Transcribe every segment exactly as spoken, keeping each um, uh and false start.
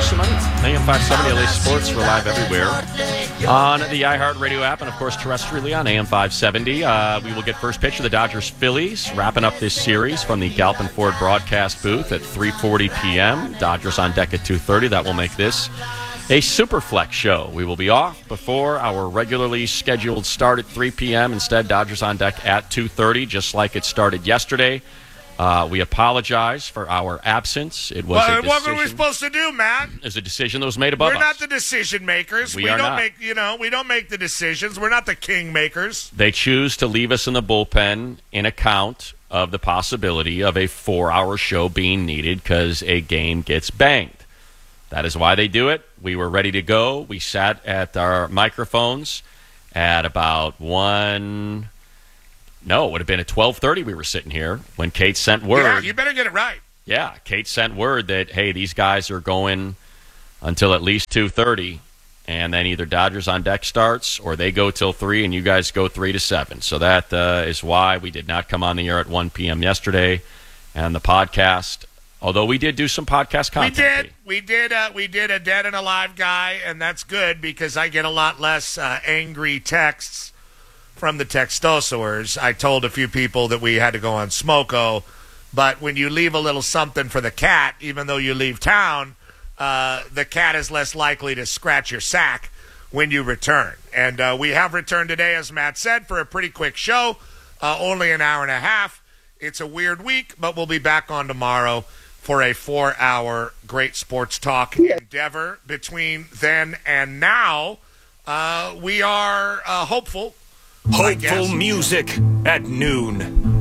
Petros and Money. A M five seventy L A Sports. We're live everywhere on the iHeartRadio app and, of course, terrestrially on A M five seventy. Uh, we will get first pitch of the Dodgers-Phillies, wrapping up this series from the Galpin Ford broadcast booth at three forty p.m. Dodgers on deck at two thirty. That will make this a Superflex show. We will be off before our regularly scheduled start at three p.m. Instead, Dodgers on deck at two thirty, just like it started yesterday. Uh, we apologize for our absence. It was well, a decision. What were we supposed to do, Matt? It was a decision that was made above We're us. not the decision makers. We, we are don't not. make, you know, we don't make the decisions. We're not the king makers. They choose to leave us in the bullpen in account of the possibility of a four-hour show being needed because a game gets banged. That is why they do it. We were ready to go. We sat at our microphones at about one... No, it would have been at twelve thirty we were sitting here when Kate sent word. Yeah, you better get it right. Yeah, Kate sent word that, hey, these guys are going until at least two thirty, and then either Dodgers on deck starts or they go till three and you guys go three to seven. So that uh, is why we did not come on the air at one p.m. yesterday. And the podcast, although we did do some podcast content. We did. We did, uh, we did a dead and alive guy, and that's good because I get a lot less uh, angry texts from the textosaurs. I told a few people that we had to go on Smoko, but when you leave a little something for the cat, even though you leave town, uh, the cat is less likely to scratch your sack when you return. And uh, we have returned today, as Matt said, for a pretty quick show, uh, only an hour and a half. It's a weird week, but we'll be back on tomorrow for a four-hour great sports talk endeavor. Between then and now, uh, we are uh, hopeful. Hopeful music at noon.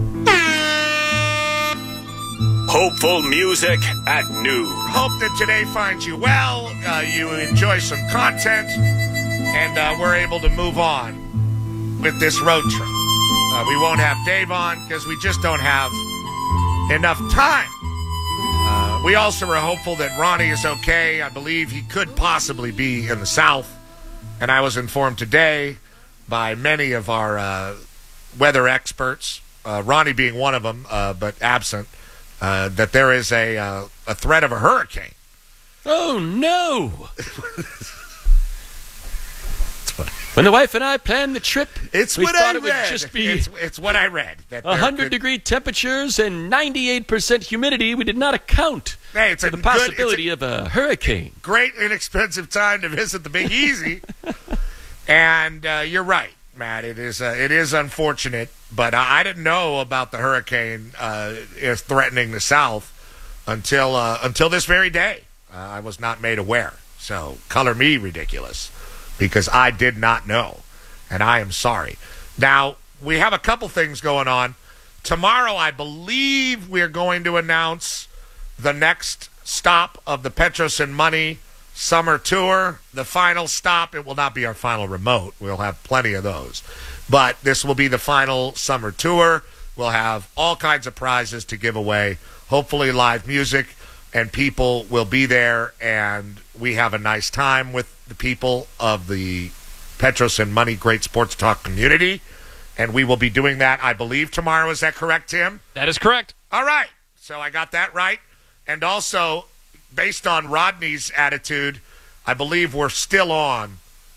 Hopeful music at noon. Hope that today finds you well, uh, you enjoy some content, and uh, we're able to move on with this road trip. Uh, we won't have Dave on because we just don't have enough time. Uh, we also are hopeful that Ronnie is okay. I believe he could possibly be in the South, and I was informed today by many of our uh, weather experts, uh, Ronnie being one of them, uh, but absent, uh, that there is a uh, a threat of a hurricane. Oh, no. When the wife and I planned the trip, it's we what thought I it would read. just be it's, it's what I read. That one hundred degree temperatures and ninety-eight percent humidity. We did not account hey, it's for a the good, possibility a of a hurricane. Great, inexpensive time to visit the Big Easy. And uh, you're right, Matt. It is uh, it is unfortunate, but I, I didn't know about the hurricane uh, is threatening the South until uh, until this very day. Uh, I was not made aware. So color me ridiculous because I did not know, and I am sorry. Now we have a couple things going on tomorrow. I believe we're going to announce the next stop of the Petros and Money Summer Tour, the final stop. It will not be our final remote. We'll have plenty of those. But this will be the final summer tour. We'll have all kinds of prizes to give away, hopefully live music, and people will be there, and we have a nice time with the people of the Petros and Money Great Sports Talk community, and we will be doing that, I believe, tomorrow. Is that correct, Tim? That is correct. All right. So I got that right. And also, based on Rodney's attitude, I believe we're still on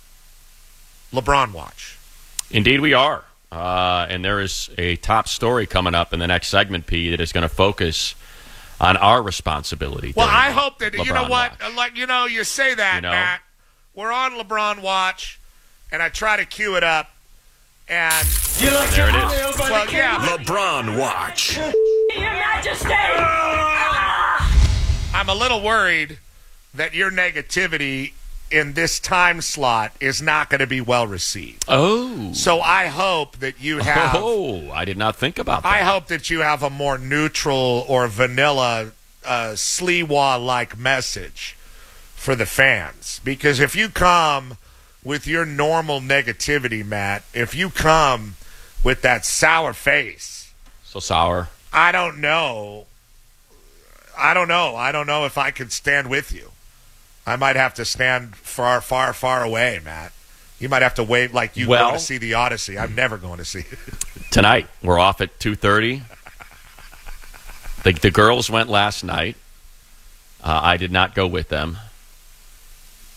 LeBron Watch. Indeed we are. Uh, and there is a top story coming up in the next segment, P, that is going to focus on our responsibility. Well, I hope that, LeBron you know what, Watch. like, you know, you say that, You know? Matt. We're on LeBron Watch, and I try to cue it up, and... There it is. Well, yeah. LeBron Watch. Your Majesty! I'm a little worried that your negativity in this time slot is not going to be well received. Oh. So I hope that you have... Oh, I did not think about that. I hope that you have a more neutral or vanilla uh, Sliwa-like message for the fans. Because if you come with your normal negativity, Matt, if you come with that sour face... So sour. I don't know... I don't know. I don't know if I can stand with you. I might have to stand far, far, far away, Matt. You might have to wait like you well, go to see the Odyssey. I'm never going to see it. Tonight, we're off at two thirty. The, the girls went last night. Uh, I did not go with them.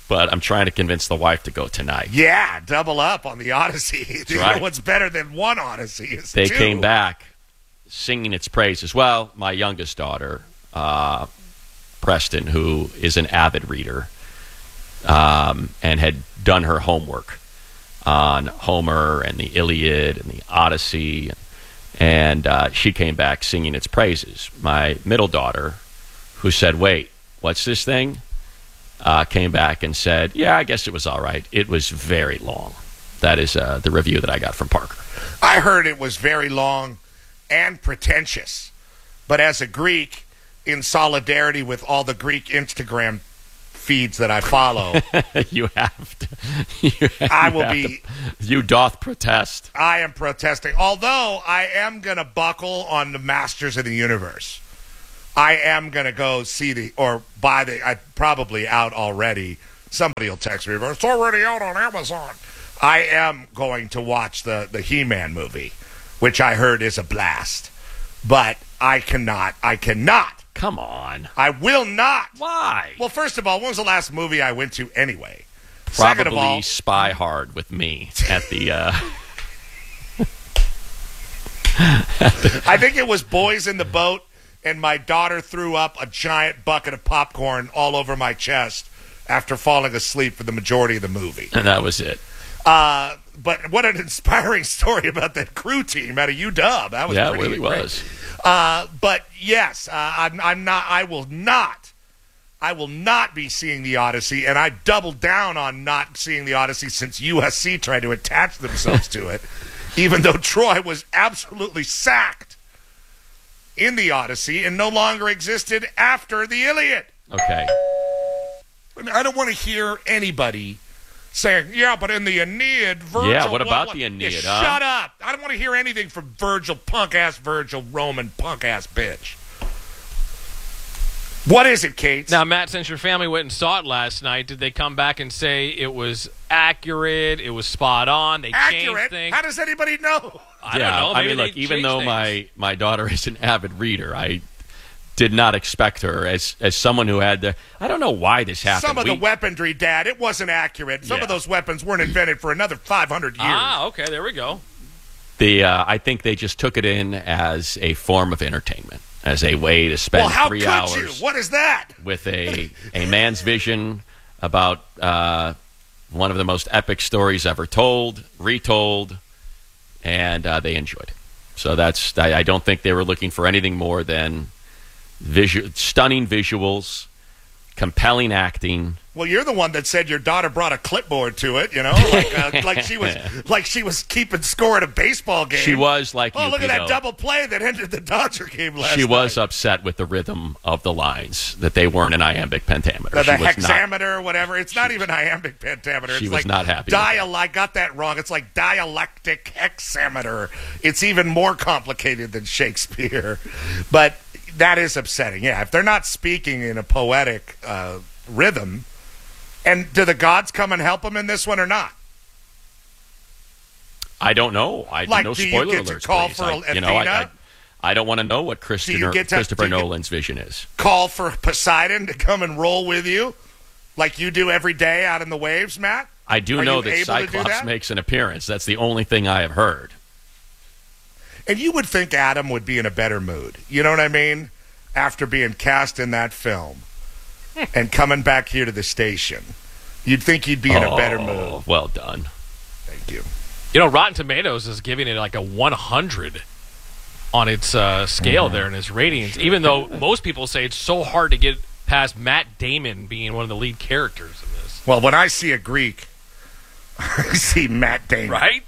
but I'm trying to convince the wife to go tonight. Yeah, double up on the Odyssey. You right. know what's better than one Odyssey is They two. came back singing its praises. Well, my youngest daughter, uh, Preston, who is an avid reader, um, and had done her homework on Homer and the Iliad and the Odyssey, and, and uh, she came back singing its praises. My middle daughter, who said, wait, what's this thing? Uh, came back and said, yeah, I guess it was all right. It was very long. That is uh, the review that I got from Parker. I heard it was very long and pretentious. But as a Greek, in solidarity with all the Greek Instagram feeds that I follow, you have to. You have, I will you be. To, you doth protest. I am protesting. Although I am going to buckle on the Masters of the Universe. I am going to go see the, or buy the, I probably out already. Somebody will text me, but it's already out on Amazon. I am going to watch the, the He-Man movie, which I heard is a blast. But I cannot, I cannot. Come on. I will not. Why? Well, first of all, when was the last movie I went to anyway? Probably Second of all, Spy Hard with me at the... Uh... I think it was Boys in the Boat, and my daughter threw up a giant bucket of popcorn all over my chest after falling asleep for the majority of the movie. And that was it. Uh, but what an inspiring story about that crew team out of U W. That was yeah, pretty it really great. was. Uh, but yes, uh, I'm, I'm not. I will not. I will not be seeing the Odyssey, and I doubled down on not seeing the Odyssey since U S C tried to attach themselves to it, even though Troy was absolutely sacked in the Odyssey and no longer existed after the Iliad. Okay. I don't want to hear anybody saying, yeah, but in the Aeneid, Virgil... Yeah, what about what, the Aeneid, yeah, huh? Shut up. I don't want to hear anything from Virgil, punk-ass Virgil, Roman, punk-ass bitch. What is it, Kate? Now, Matt, since your family went and saw it last night, did they come back and say it was accurate, it was spot on, they changed Accurate? things? How does anybody know? I yeah, don't know. I Maybe mean, they look, even changed though things. my, my daughter is an avid reader, I did not expect her as as someone who had the... I don't know why this happened. Some of we, the weaponry, Dad, it wasn't accurate. Some Yeah. of those weapons weren't invented for another five hundred years. Ah, okay, there we go. the uh, I think they just took it in as a form of entertainment, as a way to spend well, how three could hours you? What is that? with a, a man's vision about uh, one of the most epic stories ever told, retold, and uh, they enjoyed it. So that's I, I don't think they were looking for anything more than visu- stunning visuals, compelling acting. Well, you're the one that said your daughter brought a clipboard to it, you know, like uh, like she was like she was keeping score at a baseball game. She was like Oh, you, look at Pete, that double play that ended the Dodger game last She was night. upset with the rhythm of the lines, that they weren't an iambic pentameter. The, the She was not- hexameter or whatever. It's not even iambic pentameter. She it's was like not happy with Dial- I got that wrong. It's like dialectic hexameter. It's even more complicated than Shakespeare. But that is upsetting. Yeah, if they're not speaking in a poetic uh, rhythm, and do the gods come and help them in this one or not? I don't know. I Like, no do you spoiler get to alerts, call please. for I, you know, I, I, Athena? I don't want to know what Christopher, get to- Christopher do you get- Nolan's vision is. Call for Poseidon to come and roll with you like you do every day out in the waves, Matt? I do Are know you that able to do Cyclops that? makes an appearance. That's the only thing I have heard. And you would think Adam would be in a better mood. You know what I mean? After being cast in that film and coming back here to the station. You'd think he'd be in a better Oh, mood. well done. Thank you. You know, Rotten Tomatoes is giving it like a one hundred on its uh, scale there in its ratings, even though most people say it's so hard to get past Matt Damon being one of the lead characters in this. Well, when I see a Greek, I see Matt Damon. Right?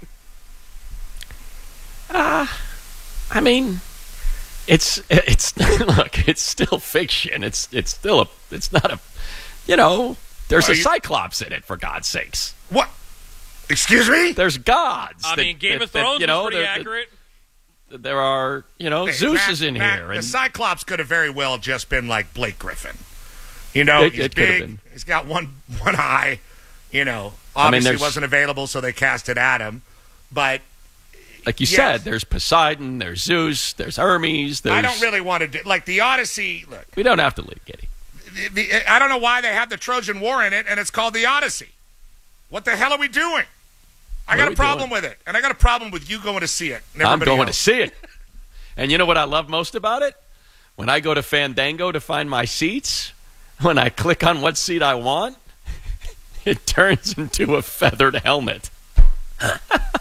I mean, it's it's look, it's still fiction. It's it's still a it's not a you know, there's Are a you- Cyclops in it, for God's sakes. What? Excuse me? There's gods. I that- mean, Game that- of Thrones that, you know, was pretty there- accurate. There are, you know, Hey, Zeus Matt- is in Matt, here. The And Cyclops could have very well just been like Blake Griffin. You know, It- he's it could have big. been. He's got one one eye. You know, I mean, obviously there's- wasn't available, so they casted Adam. But like you yes. said, there's Poseidon, there's Zeus, there's Hermes. There's, I don't really want to do like the Odyssey. Look, We don't have to leave, Giddy. the, I don't know why they have the Trojan War in it, and it's called the Odyssey. What the hell are we doing? I What got are a we problem doing? with it, and I got a problem with you going to see it. and I'm everybody going to else. see it. And you know what I love most about it? When I go to Fandango to find my seats, when I click on what seat I want, it turns into a feathered helmet. I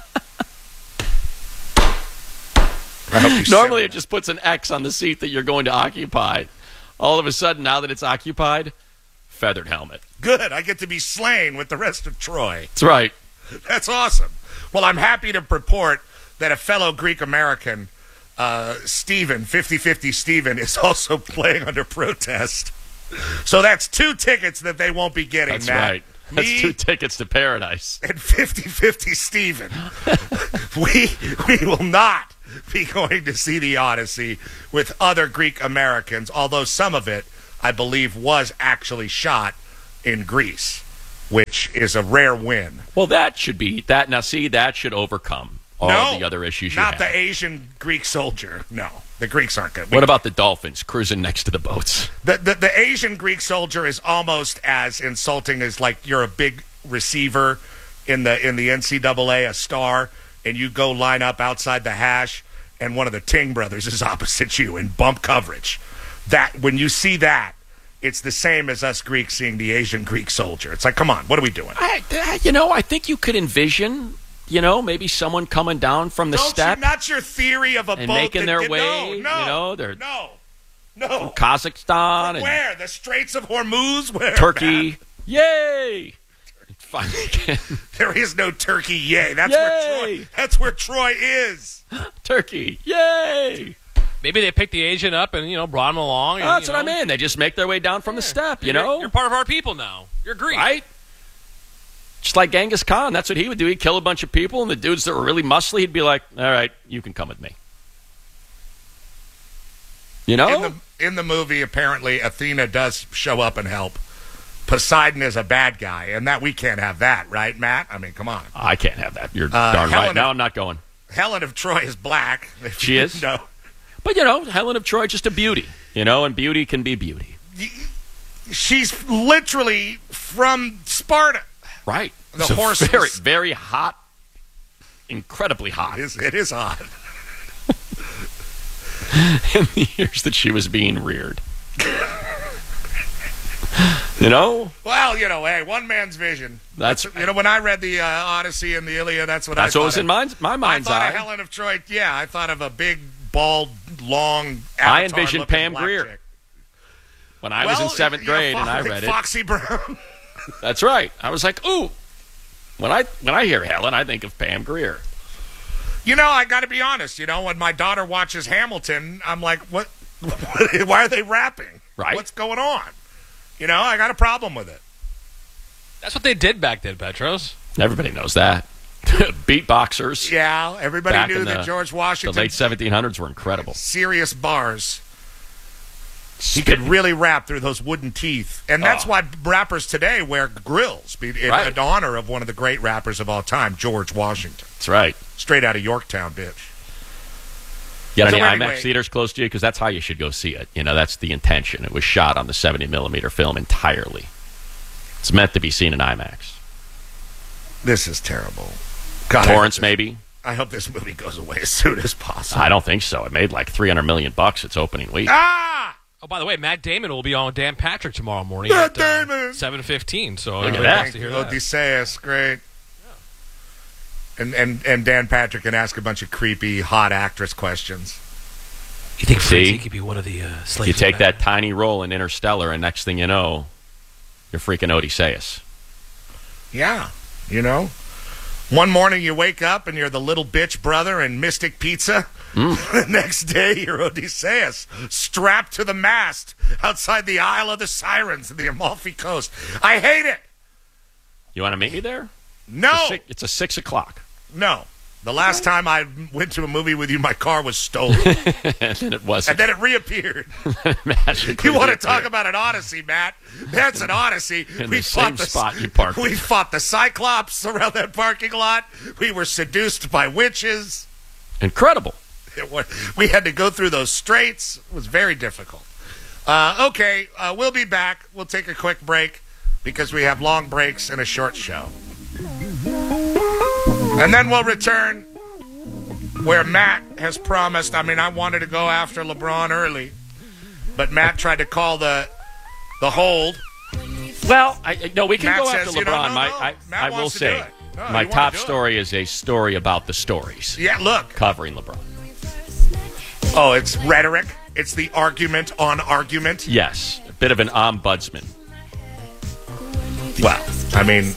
hope you Normally, sit it just puts an X on the seat that you're going to occupy. All of a sudden, now that it's occupied, feathered helmet. Good. I get to be slain with the rest of Troy. That's right. That's awesome. Well, I'm happy to report that a fellow Greek American, uh, Steven, fifty-fifty Steven, is also playing under protest. So that's two tickets that they won't be getting, That's Matt. right. That's Me two tickets to paradise. and fifty-fifty Steven. we, we will not be going to see the Odyssey with other Greek Americans, although some of it, I believe, was actually shot in Greece, which is a rare win. Well, that should be that. Now, see, that should overcome all no, of the other issues you not have. the Asian Greek soldier. No, the Greeks aren't good. What about the dolphins cruising next to the boats? the, the the Asian Greek soldier is almost as insulting as like you're a big receiver in the in the N C double A, a star, and you go line up outside the hash, and one of the Ting brothers is opposite you in bump coverage. That when you see that, it's the same as us Greeks seeing the Asian Greek soldier. It's like, come on, what are we doing? I, you know, I think you could envision, you know, maybe someone coming down from the Don't step, you, not your theory of a and boat making that their did- way, No, no, you know, they're- no, no. Kazakhstan and Where? The Straits of Hormuz? Where? Turkey. Matt? Yay! Finally, again. There is no Turkey. Yay! That's where Yay! Troy. That's where Troy is. Turkey. Yay! Maybe they picked the agent up and, you know, brought him along. And, That's you what I know, mean. They just make their way down from the step, you you're- know? You're part of our people now. You're Greek. Right? Just like Genghis Khan. That's what he would do. He'd kill a bunch of people, and the dudes that were really muscly, he'd be like, all right, you can come with me. You know? In the in the movie, apparently Athena does show up and help. Poseidon is a bad guy, and that we can't have that, right, Matt? I mean, come on. I can't have that. You're Uh, darn right. Helen- Now I'm not going. Helen of Troy is black. If She you is? didn't know. But, you know, Helen of Troy, just a beauty. You know, and beauty can be beauty. She's literally from Sparta. Right. The So horse Very, was- very hot. Incredibly hot. It is, it is odd. In the years that she was being reared. You know? Well, you know, hey, one man's vision. That's You know, when I read the uh, Odyssey and the Iliad, that's what That's I what thought was in of. my, my mind's I thought eye. of Helen of Troy. Yeah, I thought of a big, bald, long. I envisioned avatar-looking Pam black Grier chick. when I was Well, in seventh yeah, grade Fo- and I read it. Foxy Brown. That's right. I was like, ooh. When I when I hear Helen, I think of Pam Grier. You know, I got to be honest. You know, when my daughter watches Hamilton, I'm like, what? Why are they rapping? Right. What's going on? You know, I got a problem with it. That's what they did back then, Petros. Everybody knows that. Beatboxers. Yeah, everybody Back knew in that the- George The Washington late seventeen hundreds were incredible. serious bars. He could really rap through those wooden teeth. And that's Oh. why rappers today wear grills be- in, Right. in honor of one of the great rappers of all time, George Washington. That's right. Straight out of Yorktown, bitch. You got So any anyway- IMAX theaters close to you? Because that's how you should go see it. You know, that's the intention. It was shot on the seventy millimeter film entirely. It's meant to be seen in IMAX. This is terrible. God, I Torrance, hope this- maybe? I hope this movie goes away as soon as possible. I don't think so. It made like three hundred million bucks its opening week. Ah! Oh, by the way, Matt Damon will be on with Dan Patrick tomorrow morning Matt at uh, Damon! seven fifteen. So Look at everybody that. wants to hear that. Odysseus, great. And, and and Dan Patrick can ask a bunch of creepy, hot actress questions. You think See? Fritzy could be one of the uh, slaves? You of take Batman? that tiny role in Interstellar, and next thing you know, you're freaking Odysseus. Yeah, you know. One morning you wake up and you're the little bitch brother in Mystic Pizza. The next day you're Odysseus, strapped to the mast outside the Isle of the Sirens in the Amalfi Coast. I hate it. You want to meet me there? No, It's a six, it's a six o'clock. no. The last time I went to a movie with you, my car was stolen, And then it wasn't. and then it reappeared. magically You want to reappeared. talk about an odyssey, Matt? That's an odyssey. In the same spot you parked We it. fought the Cyclops around that parking lot. We were seduced by witches. Incredible. It was, we had to go through those straits. It was very difficult. Uh, okay, uh, we'll be back. We'll take a quick break because we have long breaks and a short show. And then we'll return where Matt has promised. I mean, I wanted to go after LeBron early, but Matt tried to call the the hold. Well, I, no, we can Matt go says, after you know, LeBron. no, my, no, I, Matt I will wants to do say, it. No, my you wanna top do it. story is a story about the stories. Yeah, look. Covering LeBron. Oh, it's rhetoric. It's the argument on argument. Yes, a bit of an ombudsman. Well, I mean,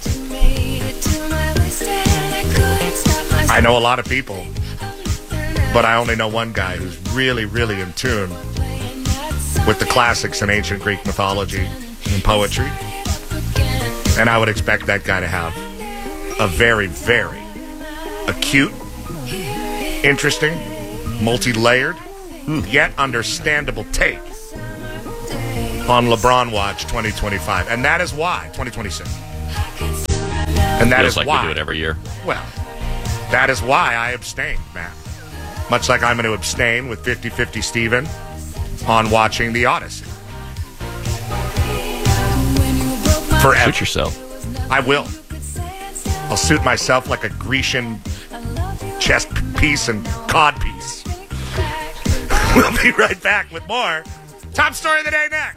I know a lot of people, but I only know one guy who's really, really in tune with the classics in ancient Greek mythology and poetry. And I would expect that guy to have a very, very acute, interesting, multi-layered, yet understandable take on LeBron Watch twenty twenty-five. And that is why, twenty twenty-six. And that Feels is like why. we do it every year. Well, that is why I abstained, Matt. Much like I'm going to abstain with fifty-fifty Steven on watching The Odyssey. Forever. Suit yourself. I will. I'll suit myself like a Grecian chess piece and cod piece. We'll be right back with more Top Story of the Day next.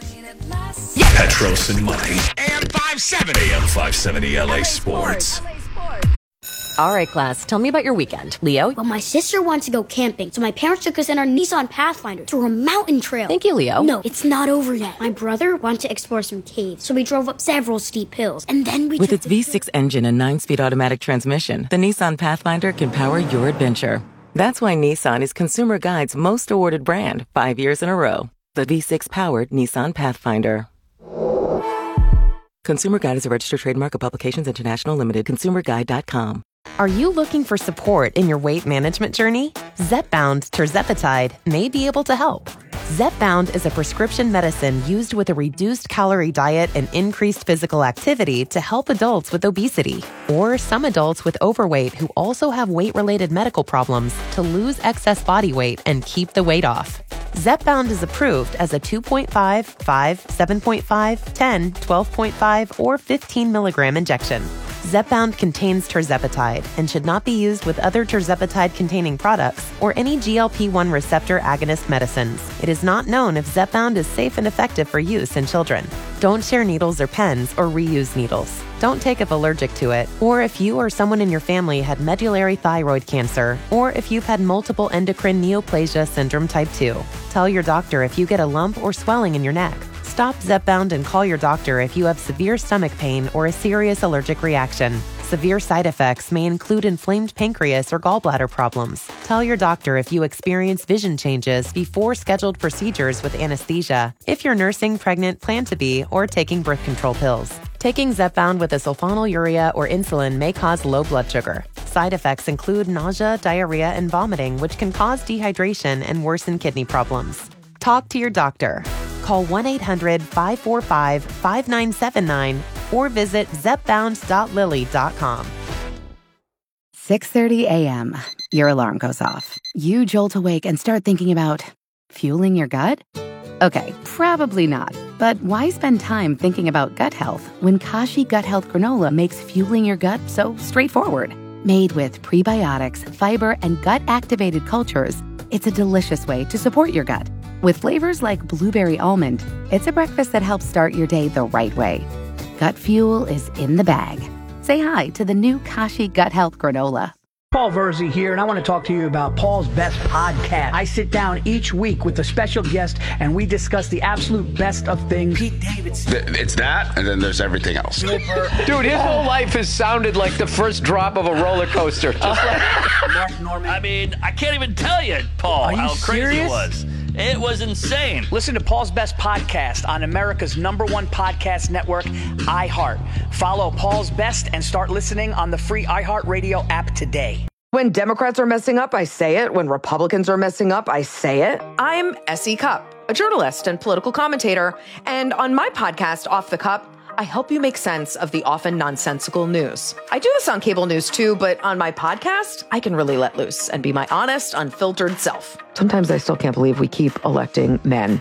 Petros and Money. A M five seventy. A M five seventy L A Sports. All right, class, tell me about your weekend. Leo? Well, my sister wants to go camping, so my parents took us in our Nissan Pathfinder through a mountain trail. Thank you, Leo. No, it's not over yet. My brother wanted to explore some caves, so we drove up several steep hills, and then we With took its the V six engine and nine-speed automatic transmission, the Nissan Pathfinder can power your adventure. That's why Nissan is Consumer Guide's most awarded brand, five years in a row. The V six-powered Nissan Pathfinder. Consumer Guide is a registered trademark of Publications International Limited. consumer guide dot com. Are you looking for support in your weight management journey? Zepbound tirzepatide may be able to help. Zepbound is a prescription medicine used with a reduced calorie diet and increased physical activity to help adults with obesity or some adults with overweight who also have weight-related medical problems to lose excess body weight and keep the weight off. Zepbound is approved as a two point five, five, seven point five, ten, twelve point five, or fifteen milligram injection. Zepbound contains tirzepatide and should not be used with other tirzepatide-containing products or any G L P one receptor agonist medicines. It is not known if Zepbound is safe and effective for use in children. Don't share needles or pens or reuse needles. Don't take if allergic to it, or if you or someone in your family had medullary thyroid cancer, or if you've had multiple endocrine neoplasia syndrome type two. Tell your doctor if you get a lump or swelling in your neck. Stop Zepbound and call your doctor if you have severe stomach pain or a serious allergic reaction. Severe side effects may include inflamed pancreas or gallbladder problems. Tell your doctor if you experience vision changes before scheduled procedures with anesthesia, if you're nursing, pregnant, plan to be, or taking birth control pills. Taking Zepbound with a sulfonylurea or insulin may cause low blood sugar. Side effects include nausea, diarrhea, and vomiting, which can cause dehydration and worsen kidney problems. Talk to your doctor. Call one eight hundred, five four five, five nine seven nine or visit zepbound dot lilly dot com. six thirty a.m. Your alarm goes off. You jolt awake and start thinking about fueling your gut? Okay, probably not. But why spend time thinking about gut health when Kashi Gut Health Granola makes fueling your gut so straightforward? Made with prebiotics, fiber, and gut-activated cultures, it's a delicious way to support your gut. With flavors like blueberry almond, it's a breakfast that helps start your day the right way. Gut fuel is in the bag. Say hi to the new Kashi Gut Health Granola. Paul Verzi here, and I want to talk to you about Paul's Best Podcast. I sit down each week with a special guest, and we discuss the absolute best of things. Pete Davidson. It's that, and then there's everything else. Dude, his whole life has sounded like the first drop of a roller coaster. Just like Mark Norman. I mean, I can't even tell you, Paul, Are you how crazy serious? it was. It was insane. Listen to Paul's Best Podcast on America's number one podcast network, iHeart. Follow Paul's Best and start listening on the free iHeartRadio app today. When Democrats are messing up, I say it. When Republicans are messing up, I say it. I'm Essie Cupp, a journalist and political commentator. And on my podcast, Off the Cup, I help you make sense of the often nonsensical news. I do this on cable news too, but on my podcast, I can really let loose and be my honest, unfiltered self. Sometimes I still can't believe we keep electing men.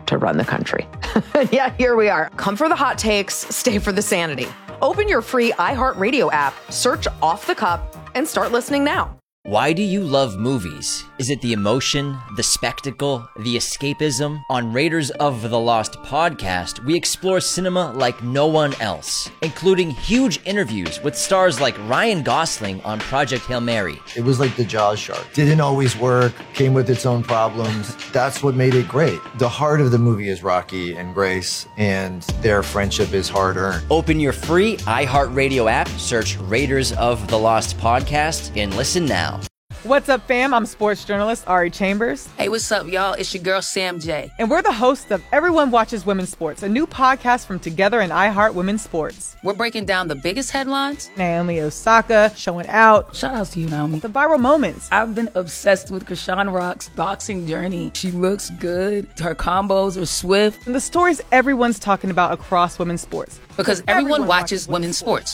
to run the country. Yeah, here we are. Come for the hot takes, stay for the sanity. Open your free iHeartRadio app, search Off the Cup, and start listening now. Why do you love movies? Is it the emotion, the spectacle, the escapism? On Raiders of the Lost podcast, we explore cinema like no one else, including huge interviews with stars like Ryan Gosling on Project Hail Mary. It was like the Jaws shark. Didn't always work, came with its own problems. That's what made it great. The heart of the movie is Rocky and Grace, and their friendship is hard-earned. Open your free iHeartRadio app, search Raiders of the Lost podcast, and listen now. What's up, fam? I'm sports journalist Ari Chambers. Hey, what's up, y'all? It's your girl, Sam J. And we're the hosts of Everyone Watches Women's Sports, a new podcast from Together and iHeart Women's Sports. We're breaking down the biggest headlines. Naomi Osaka showing out. Shout out to you, Naomi. The viral moments. I've been obsessed with Krishan Rock's boxing journey. She looks good. Her combos are swift. And the stories everyone's talking about across women's sports. Because everyone, everyone watches, watches women's sports. sports.